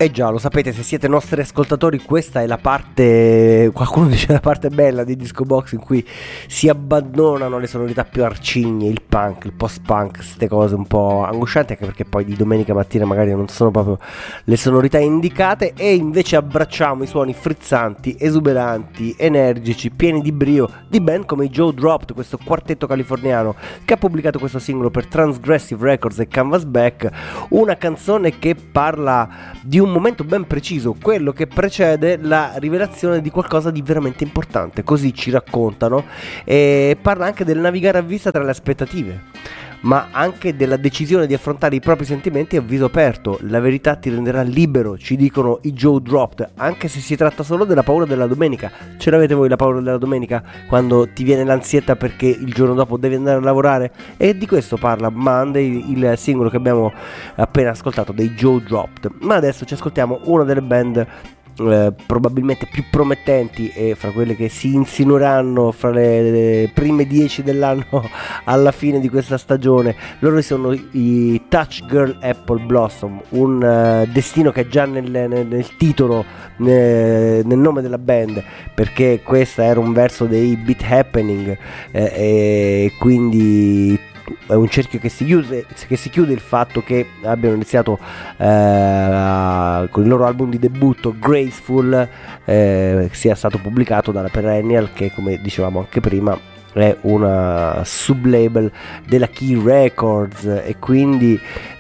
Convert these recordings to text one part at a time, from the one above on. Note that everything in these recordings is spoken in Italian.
Eh già, lo sapete, se siete nostri ascoltatori, questa è la parte, qualcuno dice la parte bella di Disco Box, in cui si abbandonano le sonorità più arcigne, il punk, il post-punk, queste cose un po' angoscianti, anche perché poi di domenica mattina magari non sono proprio le sonorità indicate, e invece abbracciamo i suoni frizzanti, esuberanti, energici, pieni di brio di band come i Joe Dropped, questo quartetto californiano che ha pubblicato questo singolo per Transgressive Records e Canvasback, una canzone che parla di un momento ben preciso, quello che precede la rivelazione di qualcosa di veramente importante, così ci raccontano, e parla anche del navigare a vista tra le aspettative, ma anche della decisione di affrontare i propri sentimenti a viso aperto. La verità ti renderà libero, ci dicono i Joe Dropped, anche se si tratta solo della paura della domenica. Ce l'avete voi la paura della domenica, quando ti viene l'ansietta perché il giorno dopo devi andare a lavorare? E di questo parla Monday, il singolo che abbiamo appena ascoltato dei Joe Dropped. Ma adesso ci ascoltiamo una delle band probabilmente più promettenti e fra quelle che si insinueranno fra le prime 10 dell'anno alla fine di questa stagione. Loro sono i Touch Girl Apple Blossom, un destino che è già nel titolo, nel nome della band, perché questo era un verso dei Beat Happening, e quindi è un cerchio che si chiude il fatto che abbiano iniziato con il loro album di debutto Graceful, sia stato pubblicato dalla Perennial, che come dicevamo anche prima è una sublabel della Key Records, e quindi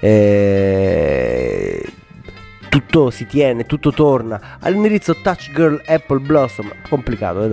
tutto si tiene, tutto torna all'indirizzo Touch Girl Apple Blossom, complicato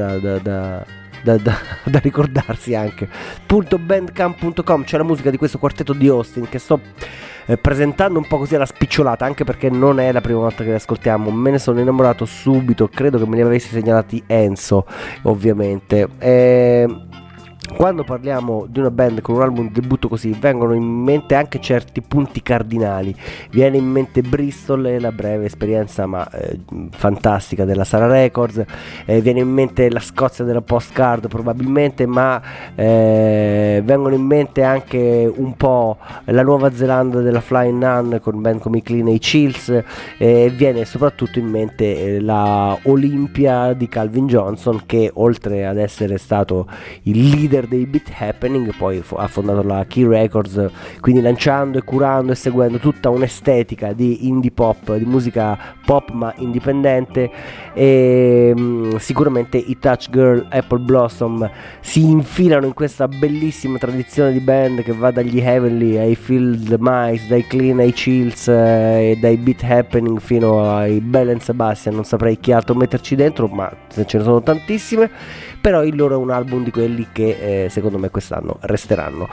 da ricordarsi anche, .bandcamp.com. c'è la musica di questo quartetto di Austin che sto presentando un po' così alla spicciolata, anche perché non è la prima volta che le ascoltiamo, me ne sono innamorato subito, credo che me li avessi segnalati Enzo ovviamente. Quando parliamo di una band con un album di debutto così, vengono in mente anche certi punti cardinali. Viene in mente Bristol e la breve esperienza fantastica della Sara Records, viene in mente la Scozia della Postcard probabilmente, ma vengono in mente anche un po' la Nuova Zelanda della Flying Nun con band come i Clean e i Chills, viene soprattutto in mente la Olympia di Calvin Johnson, che oltre ad essere stato il leader dei Beat Happening poi ha fondato la Key Records, quindi lanciando e curando e seguendo tutta un'estetica di indie pop, di musica pop ma indipendente. E sicuramente i Touch Girl Apple Blossom si infilano in questa bellissima tradizione di band che va dagli Heavenly ai Field Mice, dai Clean ai Chills, e dai Beat Happening fino ai Bell and Sebastian. Non saprei chi altro metterci dentro, ma ce ne sono tantissime, però il loro è un album di quelli che secondo me quest'anno resteranno.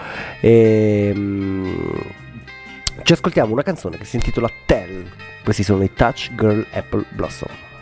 Ci ascoltiamo una canzone che si intitola Tell. Questi sono i Touch Girl Apple Blossom.